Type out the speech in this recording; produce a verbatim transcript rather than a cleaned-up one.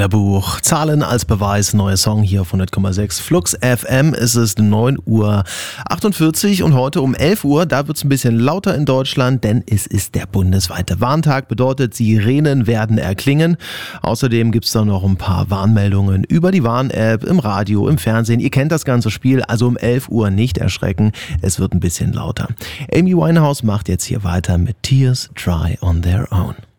Bilderbuch. Zahlen als Beweis. Neuer Song hier auf hundert Komma sechs Flux F M. Es ist neun Uhr achtundvierzig und heute um elf Uhr, da wird es ein bisschen lauter in Deutschland, denn es ist der bundesweite Warntag. Bedeutet, Sirenen werden erklingen. Außerdem gibt es da noch ein paar Warnmeldungen über die Warn-App, im Radio, im Fernsehen. Ihr kennt das ganze Spiel, also um elf Uhr nicht erschrecken. Es wird ein bisschen lauter. Amy Winehouse macht jetzt hier weiter mit Tears Dry on Their Own.